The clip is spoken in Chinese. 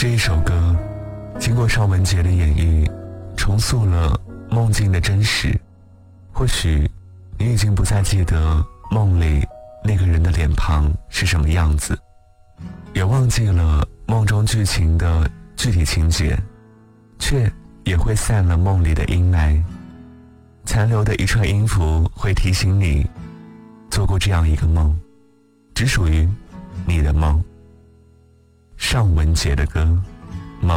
这一首歌经过尚雯婕的演绎，重塑了梦境的真实。或许你已经不再记得梦里那个人的脸庞是什么样子，也忘记了梦中剧情的具体情节，却也会散了梦里的阴霾。残留的一串音符会提醒你做过这样一个梦，只属于你的梦。尚雯婕的歌。